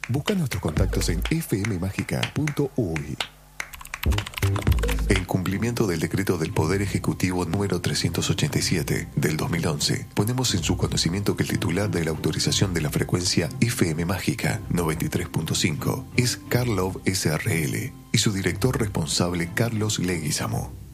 Busca nuestros contactos en fmmagica.uy. En cumplimiento del decreto del Poder Ejecutivo número 387 del 2011, ponemos en su conocimiento que el titular de la autorización de la frecuencia FM Mágica 93.5 es Karlov SRL y su director responsable Carlos Leguizamo.